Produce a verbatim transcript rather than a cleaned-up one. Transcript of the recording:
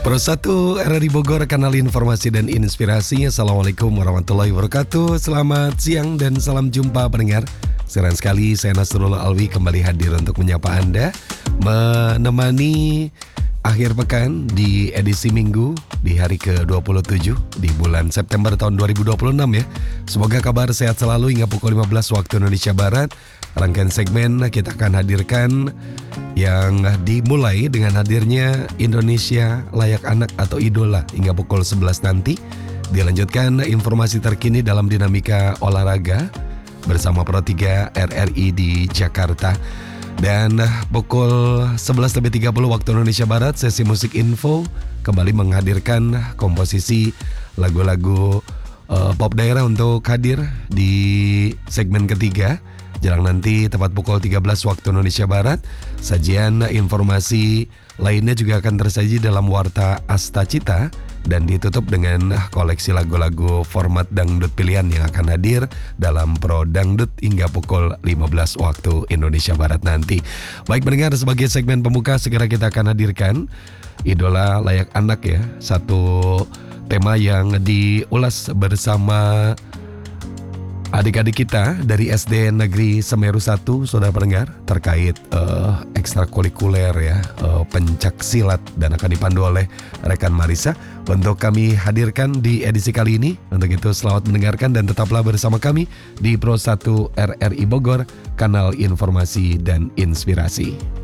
Pro satu R R I Bogor, kanal informasi dan inspirasi. Assalamualaikum warahmatullahi wabarakatuh. Selamat siang dan salam jumpa pendengar. Senang sekali saya Nasrullah Alwi kembali hadir untuk menyapa Anda, menemani akhir pekan di edisi Minggu di hari ke dua puluh tujuh di bulan September tahun dua ribu dua puluh enam ya. Semoga kabar sehat selalu hingga pukul lima belas waktu Indonesia Barat. Rangkaian segmen kita akan hadirkan yang dimulai dengan hadirnya Indonesia Layak Anak atau Idola hingga pukul sebelas nanti. Dilanjutkan informasi terkini dalam dinamika olahraga bersama Pro tiga R R I di Jakarta. Dan pukul sebelas lebih tiga puluh waktu Indonesia Barat, sesi musik info kembali menghadirkan komposisi lagu-lagu uh, pop daerah untuk hadir di segmen ketiga. Jelang nanti tepat pukul tiga belas waktu Indonesia Barat, sajian informasi lainnya juga akan tersaji dalam Warta Asta Cita dan ditutup dengan koleksi lagu-lagu format dangdut pilihan yang akan hadir dalam Pro Dangdut hingga pukul lima belas waktu Indonesia Barat nanti. Baik pendengar, sebagai segmen pembuka segera kita akan hadirkan Idola Layak Anak ya, satu tema yang diulas bersama adik-adik kita dari S D Negeri Semeru satu, saudara pendengar, terkait uh, ekstrakurikuler ya, uh, pencak silat, dan akan dipandu oleh rekan Marisa untuk kami hadirkan di edisi kali ini. Untuk itu selamat mendengarkan dan tetaplah bersama kami di Pro satu R R I Bogor, kanal informasi dan inspirasi.